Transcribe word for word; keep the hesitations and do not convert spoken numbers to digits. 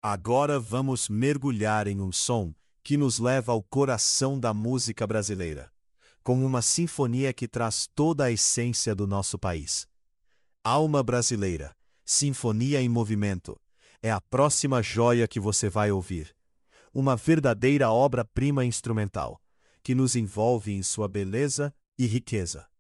Agora vamos mergulhar em um som que nos leva ao coração da música brasileira, com uma sinfonia que traz toda a essência do nosso país. Alma Brasileira, Sinfonia em Movimento, é a próxima joia que você vai ouvir. Uma verdadeira obra-prima instrumental, que nos envolve em sua beleza e riqueza.